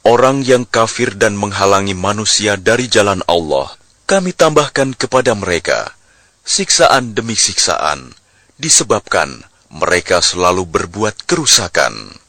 Orang yang kafir dan menghalangi manusia dari jalan Allah, kami tambahkan kepada mereka siksaan demi siksaan, disebabkan mereka selalu berbuat kerusakan.